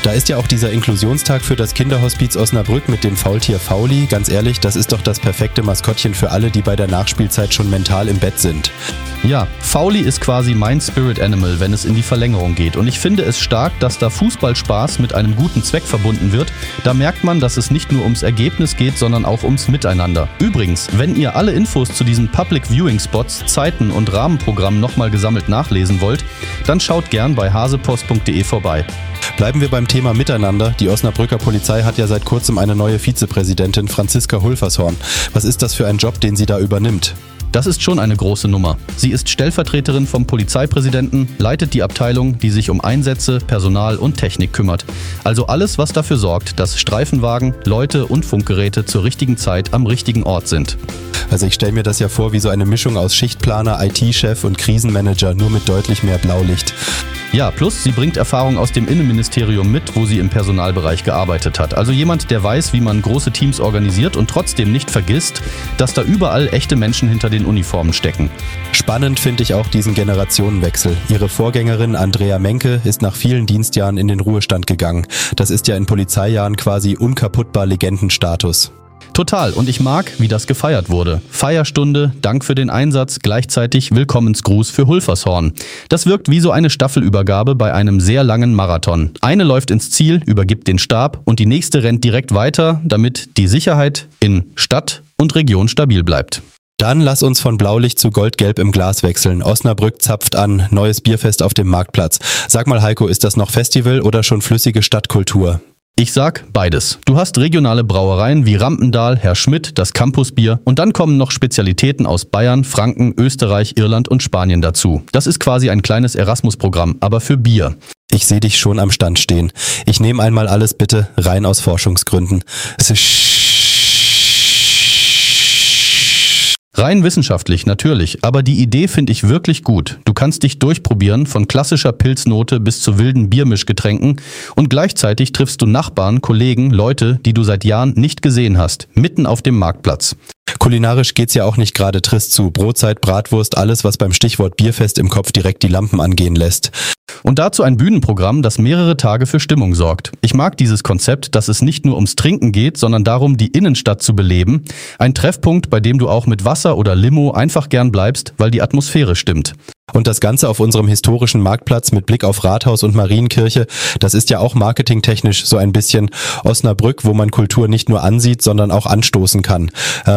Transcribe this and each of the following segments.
Da ist ja auch dieser Inklusionstag für das Kinderhospiz Osnabrück mit dem Faultier Fauli. Ganz ehrlich, das ist doch das perfekte Maskottchen für alle, die bei der Nachspielzeit schon mental im Bett sind. Ja, Fauli ist quasi mein Spirit Animal, wenn es in die Verlängerung geht. Und ich finde es stark, dass da Fußballspaß mit einem guten Zweck verbunden wird. Da merkt man, dass es nicht nur ums Ergebnis geht, sondern auch ums Miteinander. Übrigens, wenn ihr alle Infos zu diesen Public Viewing Spots, Zeiten und Rahmenprogrammen nochmal gesammelt nachlesen wollt, dann schaut gern bei hasepost.de vorbei. Bleiben wir beim Thema Miteinander. Die Osnabrücker Polizei hat ja seit kurzem eine neue Vizepräsidentin, Franziska Hulfershorn. Was ist das für ein Job, den sie da übernimmt? Das ist schon eine große Nummer. Sie ist Stellvertreterin vom Polizeipräsidenten, leitet die Abteilung, die sich um Einsätze, Personal und Technik kümmert. Also alles, was dafür sorgt, dass Streifenwagen, Leute und Funkgeräte zur richtigen Zeit am richtigen Ort sind. Also ich stelle mir das ja vor wie so eine Mischung aus Schichtplaner, IT-Chef und Krisenmanager, nur mit deutlich mehr Blaulicht. Ja, plus sie bringt Erfahrung aus dem Innenministerium mit, wo sie im Personalbereich gearbeitet hat. Also jemand, der weiß, wie man große Teams organisiert und trotzdem nicht vergisst, dass da überall echte Menschen hinter den Uniformen stecken. Spannend finde ich auch diesen Generationenwechsel. Ihre Vorgängerin Andrea Menke ist nach vielen Dienstjahren in den Ruhestand gegangen. Das ist ja in Polizeijahren quasi unkaputtbar Legendenstatus. Total, und ich mag, wie das gefeiert wurde. Feierstunde, Dank für den Einsatz, gleichzeitig Willkommensgruß für Hulfershorn. Das wirkt wie so eine Staffelübergabe bei einem sehr langen Marathon. Eine läuft ins Ziel, übergibt den Stab und die nächste rennt direkt weiter, damit die Sicherheit in Stadt und Region stabil bleibt. Dann lass uns von Blaulicht zu Goldgelb im Glas wechseln. Osnabrück zapft an, neues Bierfest auf dem Marktplatz. Sag mal Heiko, ist das noch Festival oder schon flüssige Stadtkultur? Ich sag beides. Du hast regionale Brauereien wie Rampendahl, Herr Schmidt, das Campusbier und dann kommen noch Spezialitäten aus Bayern, Franken, Österreich, Irland und Spanien dazu. Das ist quasi ein kleines Erasmus-Programm, aber für Bier. Ich sehe dich schon am Stand stehen. Ich nehme einmal alles bitte, rein aus Forschungsgründen. Rein wissenschaftlich, natürlich, aber die Idee finde ich wirklich gut. Du kannst dich durchprobieren, von klassischer Pilznote bis zu wilden Biermischgetränken und gleichzeitig triffst du Nachbarn, Kollegen, Leute, die du seit Jahren nicht gesehen hast, mitten auf dem Marktplatz. Kulinarisch geht's ja auch nicht gerade trist zu. Brotzeit, Bratwurst, alles, was beim Stichwort Bierfest im Kopf direkt die Lampen angehen lässt. Und dazu ein Bühnenprogramm, das mehrere Tage für Stimmung sorgt. Ich mag dieses Konzept, dass es nicht nur ums Trinken geht, sondern darum, die Innenstadt zu beleben. Ein Treffpunkt, bei dem du auch mit Wasser oder Limo einfach gern bleibst, weil die Atmosphäre stimmt. Und das Ganze auf unserem historischen Marktplatz mit Blick auf Rathaus und Marienkirche, das ist ja auch marketingtechnisch so ein bisschen Osnabrück, wo man Kultur nicht nur ansieht, sondern auch anstoßen kann.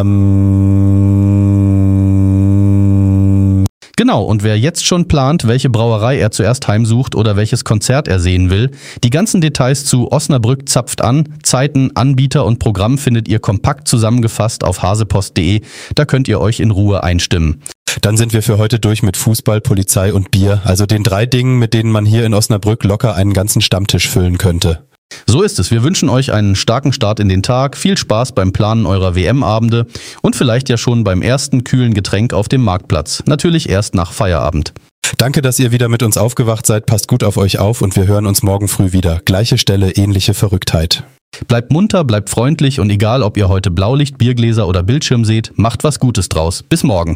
Genau, und wer jetzt schon plant, welche Brauerei er zuerst heimsucht oder welches Konzert er sehen will, die ganzen Details zu Osnabrück zapft an, Zeiten, Anbieter und Programm findet ihr kompakt zusammengefasst auf hasepost.de, da könnt ihr euch in Ruhe einstimmen. Dann sind wir für heute durch mit Fußball, Polizei und Bier, also den 3 Dingen, mit denen man hier in Osnabrück locker einen ganzen Stammtisch füllen könnte. So ist es. Wir wünschen euch einen starken Start in den Tag, viel Spaß beim Planen eurer WM-Abende und vielleicht ja schon beim ersten kühlen Getränk auf dem Marktplatz. Natürlich erst nach Feierabend. Danke, dass ihr wieder mit uns aufgewacht seid. Passt gut auf euch auf und wir hören uns morgen früh wieder. Gleiche Stelle, ähnliche Verrücktheit. Bleibt munter, bleibt freundlich und egal, ob ihr heute Blaulicht, Biergläser oder Bildschirm seht, macht was Gutes draus. Bis morgen.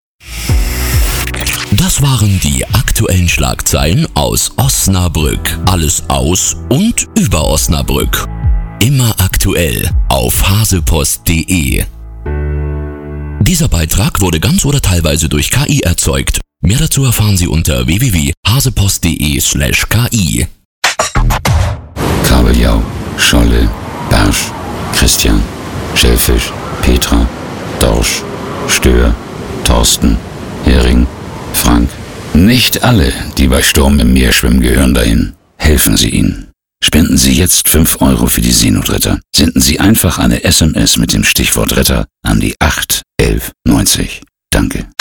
Das waren die aktuellen Schlagzeilen aus Osnabrück. Alles aus und über Osnabrück. Immer aktuell auf hasepost.de. Dieser Beitrag wurde ganz oder teilweise durch KI erzeugt. Mehr dazu erfahren Sie unter www.hasepost.de/KI. Kabeljau, Scholle, Barsch, Christian, Schellfisch, Petra, Dorsch, Stör, Thorsten, Hering, Frank. Nicht alle, die bei Sturm im Meer schwimmen, gehören dahin. Helfen Sie ihnen. Spenden Sie jetzt 5 € für die Seenotretter. Senden Sie einfach eine SMS mit dem Stichwort Retter an die 81190. Danke.